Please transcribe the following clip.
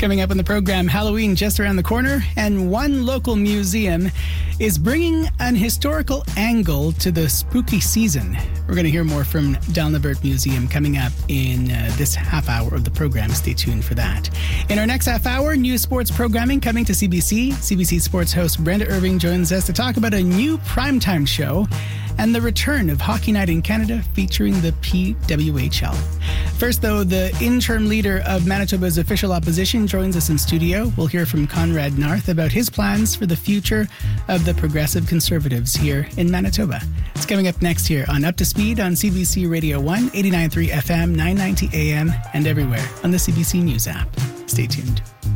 Coming up on the program, Halloween just around the corner, and one local museum is bringing an historical angle to the spooky season. We're going to hear more from Dalnabert Museum coming up in this half hour of the program. Stay tuned for that. In our next half hour, new sports programming coming to CBC. CBC Sports host Brenda Irving joins us to talk about a new primetime show and the return of Hockey Night in Canada featuring the PWHL. First, though, the interim leader of Manitoba's official opposition joins us in studio. We'll hear from Conrad Narth about his plans for the future of the Progressive Conservatives here in Manitoba. It's coming up next here on Up to Speed on CBC Radio 1, 89.3 FM, 990 AM, and everywhere on the CBC News app. Stay tuned.